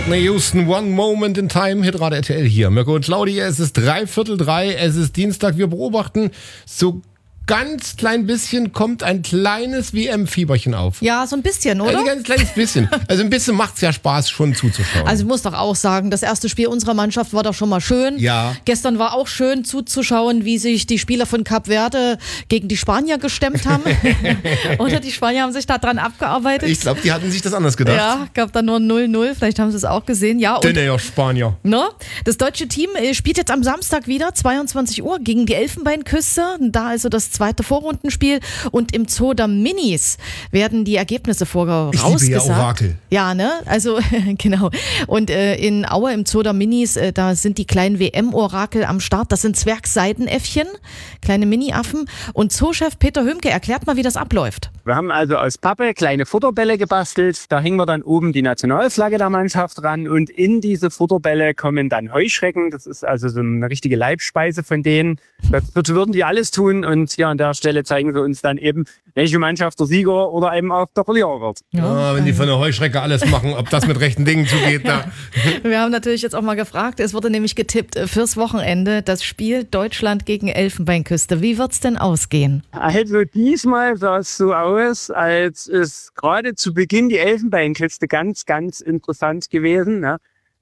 Whitney Houston, One Moment in Time, Hitradio RTL hier. Mirko und Claudia, es ist 2:45, es ist Dienstag. Wir beobachten so ganz klein bisschen, kommt ein kleines WM-Fieberchen auf. Ja, so ein bisschen, oder? Ein ganz kleines bisschen. Also ein bisschen macht es ja Spaß, schon zuzuschauen. Also ich muss doch auch sagen, das erste Spiel unserer Mannschaft war doch schon mal schön. Ja. Gestern war auch schön zuzuschauen, wie sich die Spieler von Kap Verde gegen die Spanier gestemmt haben. Oder die Spanier haben sich da dran abgearbeitet. Ich glaube, die hatten sich das anders gedacht. Ja, gab da nur 0-0, vielleicht haben sie es auch gesehen. Ja, und Denn ja, Spanier. no, das deutsche Team spielt jetzt am Samstag wieder, 22 Uhr, gegen die Elfenbeinküste. Da also das zweite Vorrundenspiel. Und im Zoo der Minis werden die Ergebnisse vorausgesagt. Ich liebe ja Orakel. Ja, ne? Also, genau. Und in Aue im Zoo der Minis, da sind die kleinen WM-Orakel am Start. Das sind Zwergseidenäffchen, kleine Mini-Affen. Und Zoochef Peter Hömke erklärt mal, wie das abläuft. Wir haben also aus Pappe kleine Futterbälle gebastelt. Da hängen wir dann oben die Nationalflagge der Mannschaft ran. Und in diese Futterbälle kommen dann Heuschrecken. Das ist also so eine richtige Leibspeise von denen. Dazu würden die alles tun. Und ja, an der Stelle zeigen sie uns dann eben, welche Mannschaft der Sieger oder eben auch der Verlierer wird. Ja, wenn die von der Heuschrecke alles machen, ob das mit rechten Dingen zugeht. Da. Wir haben natürlich jetzt auch mal gefragt, es wurde nämlich getippt fürs Wochenende das Spiel Deutschland gegen Elfenbeinküste. Wie wird's denn ausgehen? Also diesmal sah es so aus, als ist gerade zu Beginn die Elfenbeinküste ganz, ganz interessant gewesen. Ne?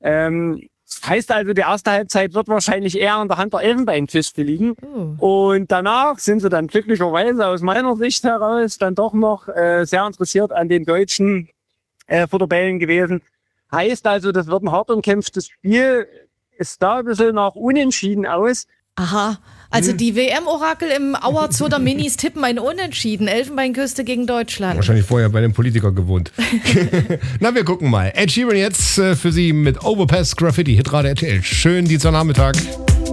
Heißt also, die erste Halbzeit wird wahrscheinlich eher an der Hand der Elfenbeinküste liegen. Und danach sind sie dann glücklicherweise aus meiner Sicht heraus dann doch noch sehr interessiert an den deutschen Futterbällen gewesen. Heißt also, das wird ein hart umkämpftes Spiel. Ist da ein bisschen nach Unentschieden aus. Aha, also die WM-Orakel im Auer Zoo der Minis tippen ein Unentschieden. Elfenbeinküste gegen Deutschland. Wahrscheinlich vorher bei dem Politiker gewohnt. Na, wir gucken mal. Ed Sheeran jetzt für Sie mit Overpass Graffiti. Hitradio RTL. Schönen Dienstagnachmittag.